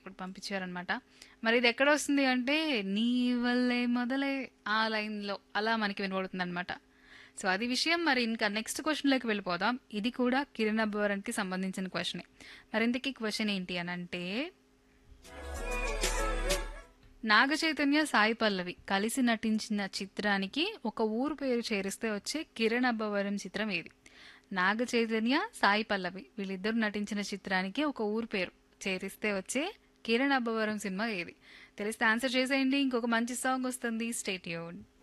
ఒకటి పంపించారనమాట. మరి ఇది ఎక్కడ వస్తుంది అంటే, నీ వల్లే మొదలై ఆ లైన్‌లో అలా మనకి వినబడుతుందనమాట. సో, అది విషయం. మరి ఇంకా నెక్స్ట్ క్వెషన్‌లోకి వెళ్ళిపోదాం. ఇది కూడా కిరణ్ అబ్బవరంకి సంబంధించిన క్వెషనే. మరి ఇంతకీ క్వెషన్ ఏంటి అనంటే, నాగ చైతన్య, సాయి పల్లవి కలిసి నటించిన చిత్రానికి ఒక ఊరు పేరు చేరిస్తే వచ్చే కిరణ్ అబ్బవరం చిత్రం ఏది? నాగ చైతన్య, సాయి పల్లవి వీళ్ళిద్దరు నటించిన చిత్రానికి ఒక ఊరు పేరు చేరిస్తే వచ్చే కిరణ్ అబ్బవరం సినిమా ఏది? తెలిస్తే ఆన్సర్ చేసేయండి. ఇంకొక మంచి సాంగ్ వస్తుంది. Stay tune.